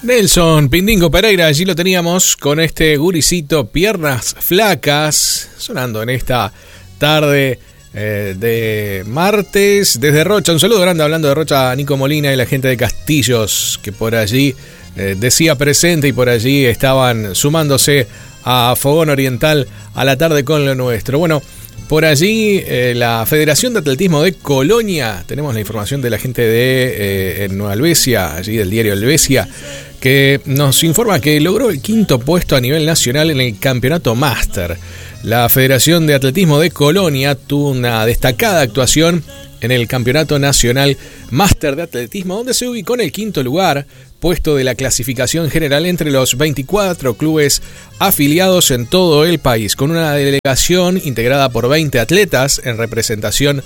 Nelson Pindingo Pereira, allí lo teníamos con este guricito, Piernas Flacas, sonando en esta tarde de martes desde Rocha. Un saludo grande, hablando de Rocha, a Nico Molina y la gente de Castillos, que por allí decía presente y por allí estaban sumándose a Fogón Oriental a la tarde con lo nuestro. Bueno, por allí la Federación de Atletismo de Colonia, tenemos la información de la gente de Nueva Helvecia, allí del diario Helvecia, que nos informa que logró el 5º puesto a nivel nacional en el campeonato máster. La Federación de Atletismo de Colonia tuvo una destacada actuación en el campeonato nacional máster de atletismo, donde se ubicó en el 5º lugar, puesto de la clasificación general entre los 24 clubes afiliados en todo el país, con una delegación integrada por 20 atletas en representación.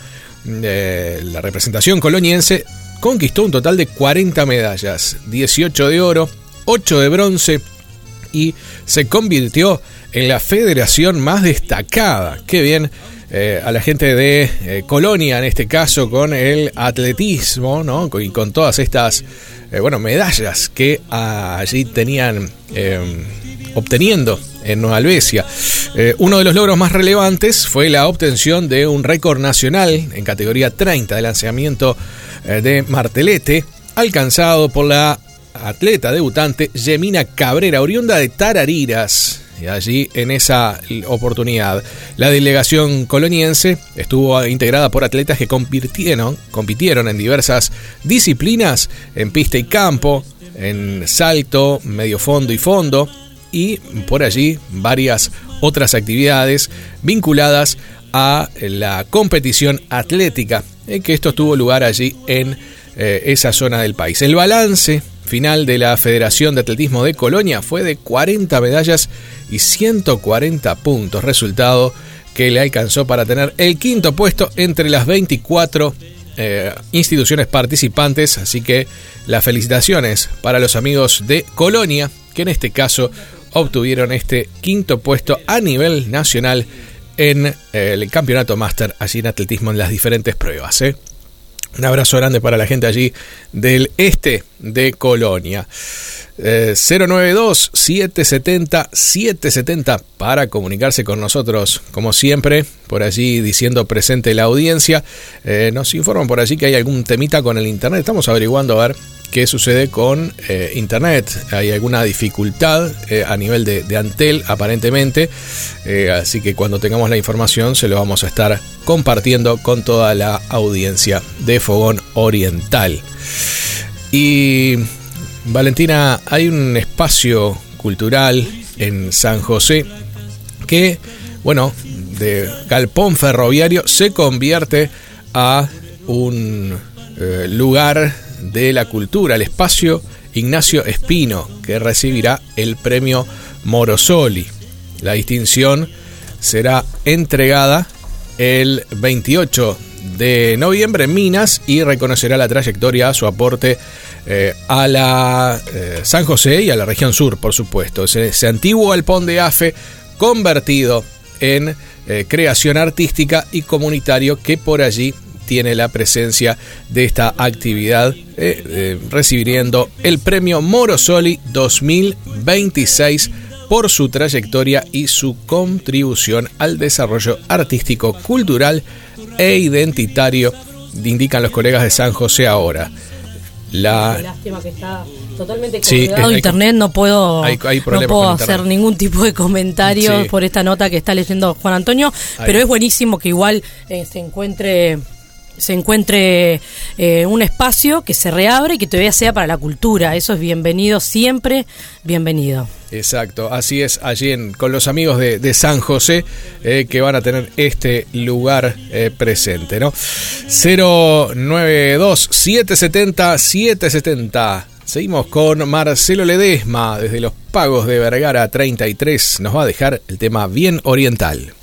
La representación coloniense conquistó un total de 40 medallas, 18 de oro, 8 de bronce, y se convirtió en la federación más destacada. Qué bien a la gente de Colonia, en este caso, con el atletismo, ¿no? Y con todas estas medallas que allí tenían obteniendo en Nueva Helvecia. Uno de los logros más relevantes fue la obtención de un récord nacional en categoría 30 de lanzamiento de martelete, alcanzado por la atleta debutante Yemina Cabrera, oriunda de Tarariras. Y allí, en esa oportunidad, la delegación coloniense estuvo integrada por atletas que compitieron en diversas disciplinas, en pista y campo, en salto, medio fondo y fondo, y por allí varias otras actividades vinculadas a la competición atlética, que esto tuvo lugar allí en esa zona del país. El balance final de la Federación de Atletismo de Colonia fue de 40 medallas y 140 puntos, resultado que le alcanzó para tener el 5º puesto entre las 24 instituciones participantes. Así que las felicitaciones para los amigos de Colonia, que en este caso obtuvieron este 5º puesto a nivel nacional en el campeonato máster allí en atletismo en las diferentes pruebas. Un abrazo grande para la gente allí del este de Colonia. 092-770-770 para comunicarse con nosotros, como siempre, por allí diciendo presente la audiencia. Nos informan por allí que hay algún temita con el internet. Estamos averiguando a ver qué sucede con internet. Hay alguna dificultad a nivel de Antel, aparentemente. Así que cuando tengamos la información se lo vamos a estar compartiendo con toda la audiencia de Fogón Oriental. Y Valentina, hay un espacio cultural en San José que, de galpón ferroviario se convierte a un lugar de la cultura, el espacio Ignacio Espino, que recibirá el premio Morosoli. La distinción será entregada el 28 de noviembre en Minas y reconocerá la trayectoria, su aporte a la San José y a la región sur, por supuesto. Ese antiguo galpón de AFE convertido en creación artística y comunitario, que por allí tiene la presencia de esta actividad, recibiendo el premio Morosoli 2026 por su trayectoria y su contribución al desarrollo artístico, cultural e identitario, indican los colegas de San José ahora. Lástima que está totalmente colgado internet, no puedo hacer ningún tipo de comentario por esta nota que está leyendo Juan Antonio, pero es buenísimo que igual se encuentre un espacio que se reabre y que todavía sea para la cultura. Eso es bienvenido, siempre bienvenido. Exacto, así es, allí con los amigos de San José, que van a tener este lugar presente, ¿no? 092-770-770. Seguimos con Marcelo Ledesma desde Los Pagos de Vergara 33. Nos va a dejar el tema Bien Oriental.